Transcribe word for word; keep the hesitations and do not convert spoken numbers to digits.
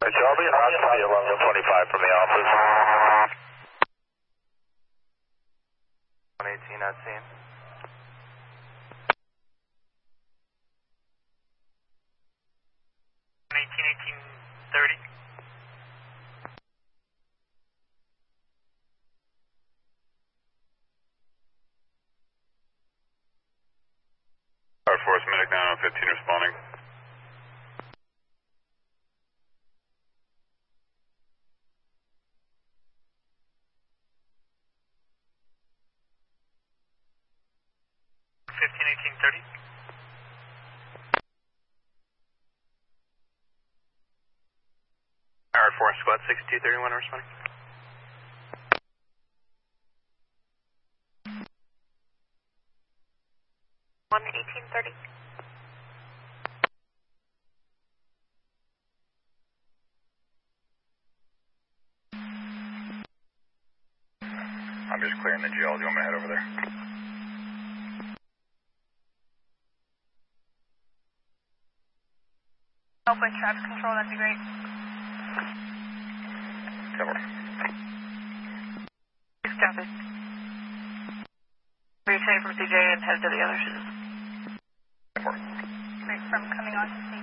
Shelby and Oxy, eleven twenty-five from the office. one eighteen not seen. one eighteen, eighteen thirty. Air Force Medic nine one fifteen responding. fifteen, eighteen thirty. Air Force Squad sixty-two thirty-one responding. one eighteen thirty. I'm just clearing the jail. Do you want me to head over there? Help with traffic control, that'd be great. Cover. Copy. Return from C J and head to the others. Cover. Great, from coming.